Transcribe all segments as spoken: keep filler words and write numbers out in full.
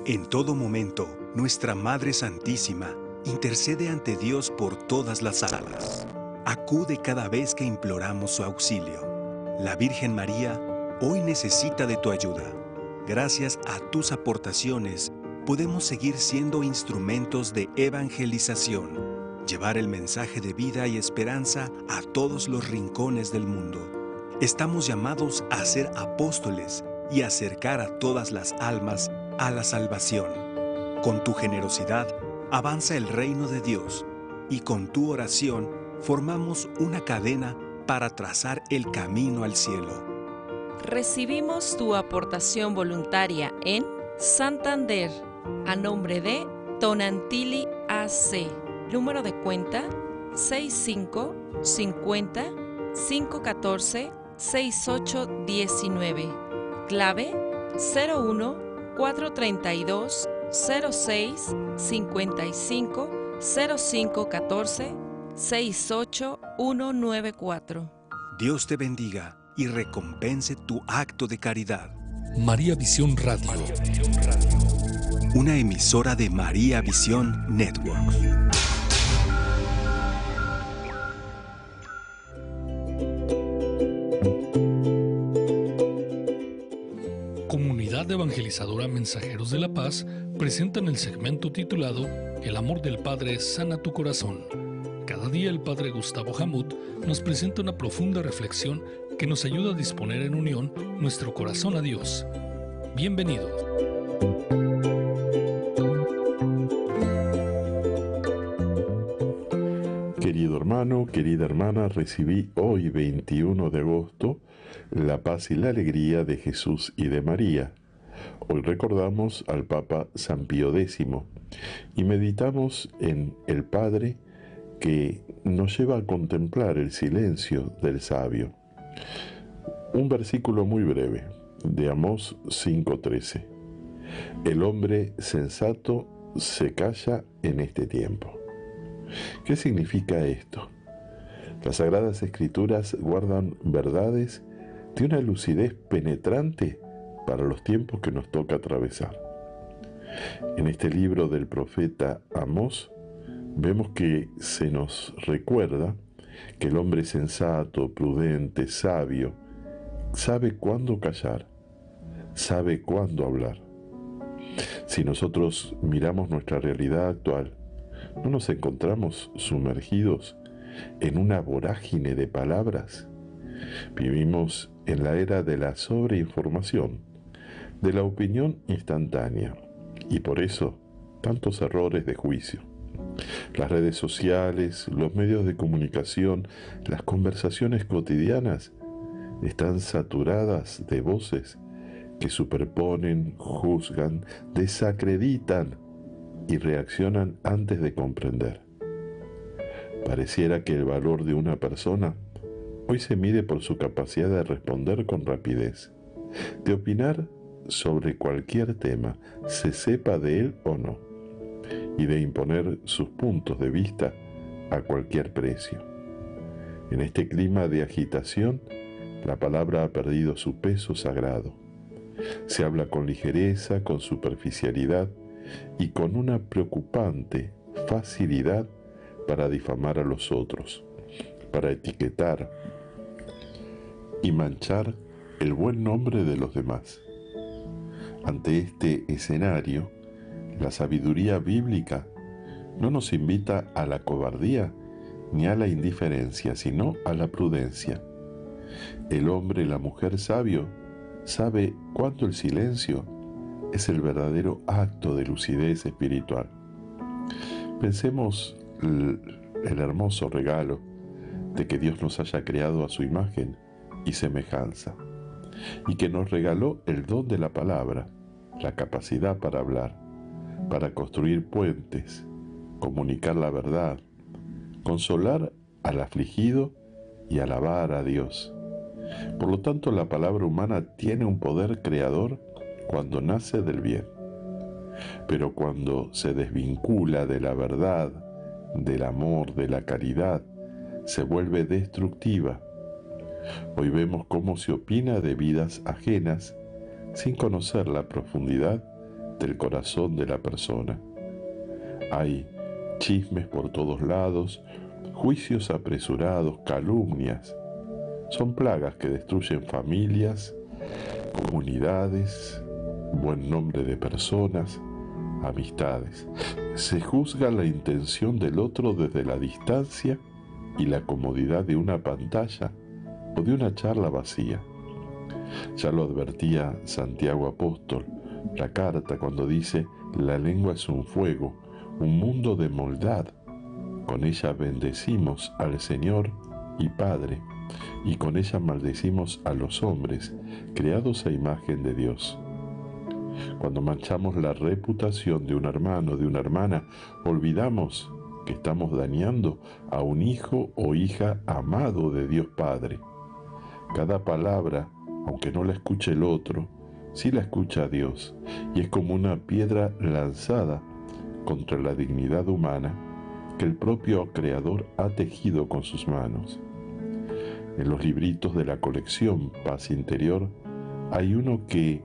En todo momento, nuestra Madre Santísima intercede ante Dios por todas las almas. Acude cada vez que imploramos su auxilio. La Virgen María hoy necesita de tu ayuda. Gracias a tus aportaciones, podemos seguir siendo instrumentos de evangelización, llevar el mensaje de vida y esperanza a todos los rincones del mundo. Estamos llamados a ser apóstoles y acercar a todas las almas a la salvación. Con tu generosidad, avanza el reino de Dios y con tu oración formamos una cadena para trazar el camino al cielo. Recibimos tu aportación voluntaria en Santander, a nombre de Tonantili A C, número de cuenta seis cinco cincuenta cinco catorce sesenta y ocho diecinueve, clave cero uno cuatro treinta y dos cero seis cincuenta y cinco cero cinco catorce sesenta y ocho ciento noventa y cuatro. Dios te bendiga y recompense tu acto de caridad. María Visión Radio. Una emisora de María Visión Network. Comunidad Evangelizadora Mensajeros de la Paz presentan el segmento titulado El amor del Padre sana tu corazón. Cada día el Padre Gustavo Hamut nos presenta una profunda reflexión que nos ayuda a disponer en unión nuestro corazón a Dios. Bienvenido. Querido hermano, querida hermana, recibí hoy, veintiuno de agosto, la paz y la alegría de Jesús y de María. Hoy recordamos al Papa San Pío X y meditamos en el Padre que nos lleva a contemplar el silencio del sabio. Un versículo muy breve, de Amós cinco trece. El hombre sensato se calla en este tiempo. ¿Qué significa esto? Las Sagradas Escrituras guardan verdades de una lucidez penetrante para los tiempos que nos toca atravesar. En este libro del profeta Amós vemos que se nos recuerda que el hombre sensato, prudente, sabio, sabe cuándo callar, sabe cuándo hablar. Si nosotros miramos nuestra realidad actual, ¿no nos encontramos sumergidos en una vorágine de palabras? Vivimos en la era de la sobreinformación, de la opinión instantánea, y por eso tantos errores de juicio. Las redes sociales, los medios de comunicación, las conversaciones cotidianas están saturadas de voces que superponen, juzgan, desacreditan y reaccionan antes de comprender. Pareciera que el valor de una persona hoy se mide por su capacidad de responder con rapidez, de opinar sobre cualquier tema, se sepa de él o no, y de imponer sus puntos de vista a cualquier precio. En este clima de agitación, la palabra ha perdido su peso sagrado. Se habla con ligereza, con superficialidad y con una preocupante facilidad para difamar a los otros, para etiquetar y manchar el buen nombre de los demás. Ante este escenario, la sabiduría bíblica no nos invita a la cobardía ni a la indiferencia, sino a la prudencia. El hombre y la mujer sabio sabe cuándo el silencio es el verdadero acto de lucidez espiritual. Pensemos el, el hermoso regalo de que Dios nos haya creado a su imagen y semejanza, y que nos regaló el don de la palabra, la capacidad para hablar, para construir puentes, comunicar la verdad, consolar al afligido y alabar a Dios. Por lo tanto, la palabra humana tiene un poder creador cuando nace del bien. Pero cuando se desvincula de la verdad, del amor, de la caridad, se vuelve destructiva. Hoy vemos cómo se opina de vidas ajenas sin conocer la profundidad del corazón de la persona. Hay chismes por todos lados, juicios apresurados, calumnias. Son plagas que destruyen familias, comunidades, buen nombre de personas, amistades. Se juzga la intención del otro desde la distancia y la comodidad de una pantalla o de una charla vacía. Ya lo advertía Santiago Apóstol, la carta, cuando dice: la lengua es un fuego, un mundo de maldad. Con ella bendecimos al Señor y Padre, y con ella maldecimos a los hombres, creados a imagen de Dios. Cuando manchamos la reputación de un hermano, de una hermana, olvidamos que estamos dañando a un hijo o hija amado de Dios Padre. Cada palabra, aunque no la escuche el otro, sí la escucha Dios, y es como una piedra lanzada contra la dignidad humana que el propio Creador ha tejido con sus manos. En los libritos de la colección Paz Interior hay uno que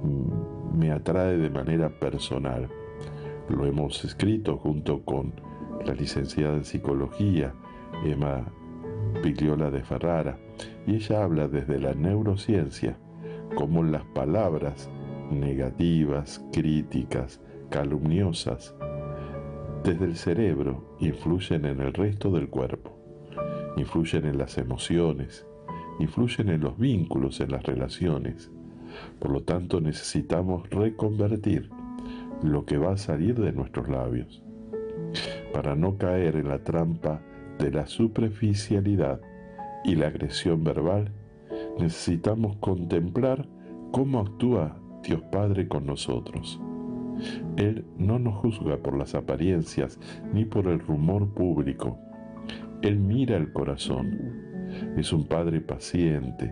me atrae de manera personal. Lo hemos escrito junto con la licenciada en Psicología, Emma Pigliola de Ferrara, y ella habla desde la neurociencia cómo las palabras negativas, críticas, calumniosas, desde el cerebro influyen en el resto del cuerpo, influyen en las emociones, influyen en los vínculos, en las relaciones. Por lo tanto, necesitamos reconvertir lo que va a salir de nuestros labios. Para no caer en la trampa de la superficialidad y la agresión verbal, necesitamos contemplar cómo actúa Dios Padre con nosotros. Él no nos juzga por las apariencias ni por el rumor público. Él mira el corazón. Es un Padre paciente,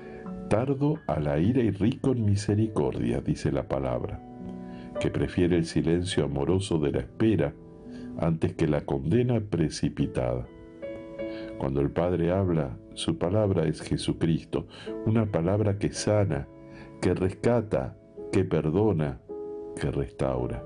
tardo a la ira y rico en misericordia, dice la palabra, que prefiere el silencio amoroso de la espera antes que la condena precipitada. Cuando el Padre habla, su palabra es Jesucristo, una palabra que sana, que rescata, que perdona, que restaura.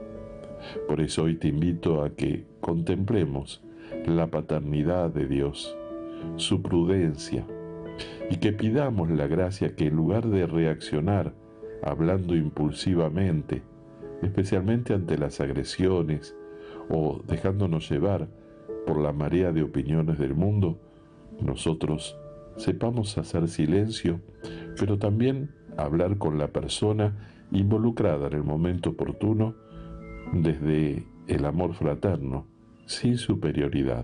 Por eso hoy te invito a que contemplemos la paternidad de Dios, su prudencia, y que pidamos la gracia que en lugar de reaccionar hablando impulsivamente, especialmente ante las agresiones o dejándonos llevar por la marea de opiniones del mundo, nosotros sepamos hacer silencio, pero también hablar con la persona involucrada en el momento oportuno desde el amor fraterno, sin superioridad.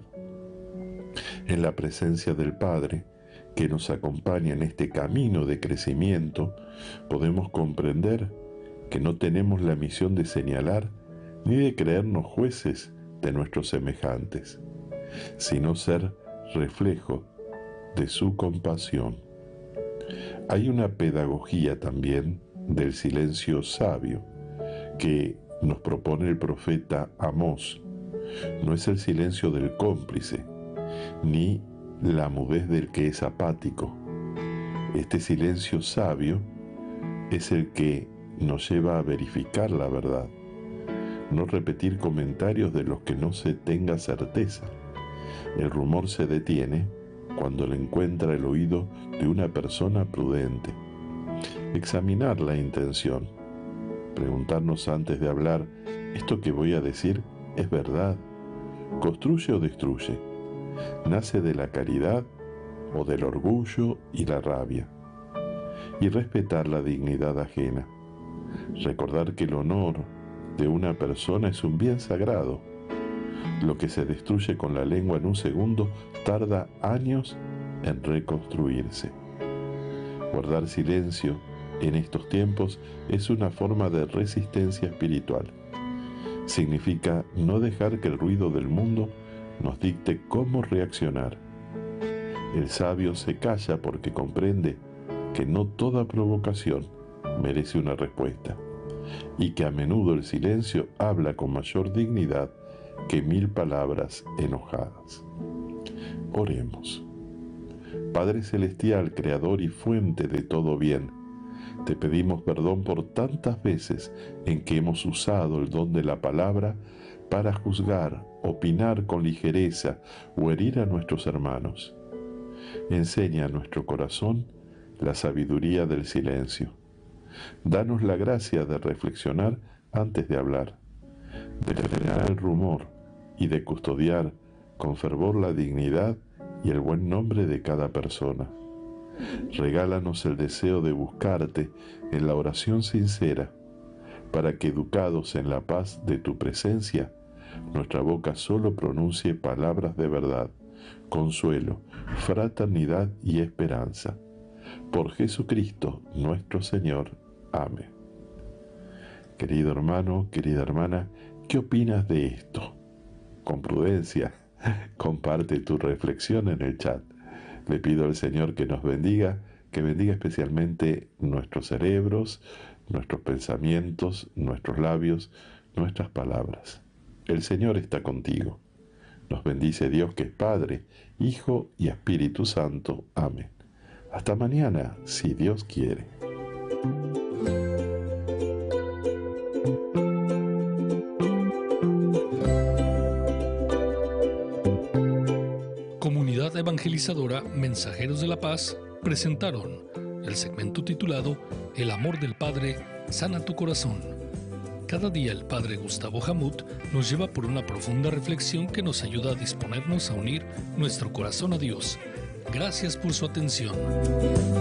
En la presencia del Padre, que nos acompaña en este camino de crecimiento, podemos comprender que no tenemos la misión de señalar ni de creernos jueces de nuestros semejantes, sino ser reflejo de su compasión. Hay una pedagogía también del silencio sabio que nos propone el profeta Amós. No es el silencio del cómplice, ni la mudez del que es apático. Este silencio sabio es el que nos lleva a verificar la verdad, no repetir comentarios de los que no se tenga certeza. El rumor se detiene cuando le encuentra el oído de una persona prudente. Examinar la intención, preguntarnos antes de hablar: ¿esto que voy a decir es verdad? ¿Construye o destruye? ¿Nace de la caridad o del orgullo y la rabia? Y respetar la dignidad ajena. Recordar que el honor de una persona es un bien sagrado. Lo que se destruye con la lengua en un segundo tarda años en reconstruirse. Guardar silencio en estos tiempos es una forma de resistencia espiritual. Significa no dejar que el ruido del mundo nos dicte cómo reaccionar. El sabio se calla porque comprende que no toda provocación merece una respuesta, y que a menudo el silencio habla con mayor dignidad que mil palabras enojadas. Oremos. Padre Celestial, Creador y Fuente de todo bien, Te pedimos perdón por tantas veces en que hemos usado el don de la palabra para juzgar, opinar con ligereza o herir a nuestros hermanos. Enseña a nuestro corazón la sabiduría del silencio. Danos la gracia de reflexionar antes de hablar, de frenar el rumor y de custodiar con fervor la dignidad y el buen nombre de cada persona. Regálanos el deseo de buscarte en la oración sincera, para que, educados en la paz de tu presencia, nuestra boca solo pronuncie palabras de verdad, consuelo, fraternidad y esperanza. Por Jesucristo nuestro Señor. Amén. Querido hermano, querida hermana, ¿qué opinas de esto? Con prudencia, comparte tu reflexión en el chat. Le pido al Señor que nos bendiga, que bendiga especialmente nuestros cerebros, nuestros pensamientos, nuestros labios, nuestras palabras. El Señor está contigo. Nos bendice Dios, que es Padre, Hijo y Espíritu Santo. Amén. Hasta mañana, si Dios quiere. Comunidad Evangelizadora Mensajeros de la Paz presentaron el segmento titulado El amor del Padre sana tu corazón. Cada día el Padre Gustavo Hamut nos lleva por una profunda reflexión que nos ayuda a disponernos a unir nuestro corazón a Dios. Gracias por su atención.